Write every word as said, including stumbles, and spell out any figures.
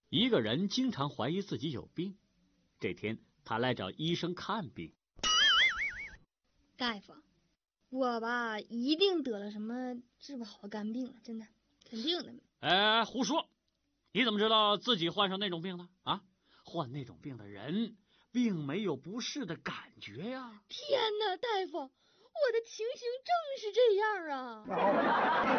一个人经常怀疑自己有病，这天他来找医生看病。 大夫，我吧一定得了什么治不好的肝病了，真的，肯定的。 哎，胡说！你怎么知道自己患上那种病了啊？患那种病的人并没有不适的感觉呀。 天哪，大夫，我的情形正是这样啊！